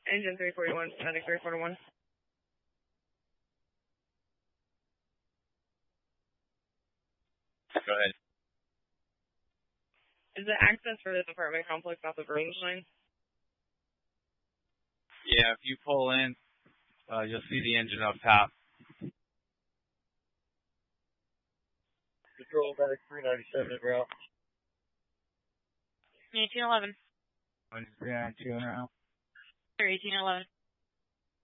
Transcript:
Engine 341, static 341. Go ahead. Is the access for this apartment complex off of Range Line? Yeah, if you pull in, you'll see the engine up top. Control medic 397 en route. 1811. 392 en route. 1811.